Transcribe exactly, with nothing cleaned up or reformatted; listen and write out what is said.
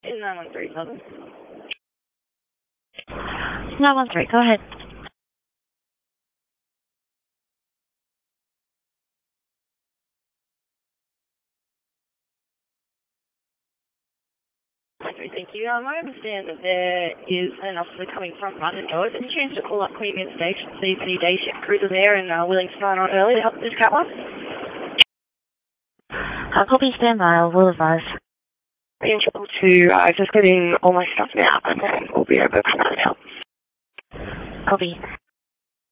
nine one three, Southern. nine one three, go ahead. Thank you. Um, I understand that there is an officer coming from London Doors. Any chance to call up Queanbeyan Station, see if the day shift crews are there and uh, willing to sign on early to help this cat one? I'll copy standby, I will advise. Being triple two, uh, just getting all my stuff now and then we'll be able to come out and help. Copy.